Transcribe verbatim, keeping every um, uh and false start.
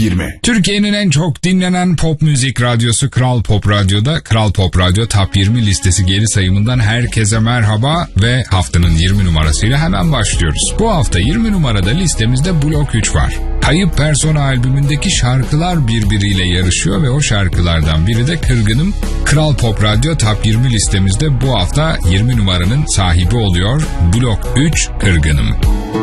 yirmi. Türkiye'nin en çok dinlenen pop müzik radyosu Kral Pop Radyo'da Kral Pop Radyo Top yirmi listesi geri sayımından herkese merhaba ve haftanın yirmi numarasıyla hemen başlıyoruz. Bu hafta yirmi numarada listemizde Blok üç var. Kayıp Persona albümündeki şarkılar birbiriyle yarışıyor ve o şarkılardan biri de Kırgınım. Kral Pop Radyo Top yirmi listemizde bu hafta yirmi numaranın sahibi oluyor. Blok üç, Kırgınım.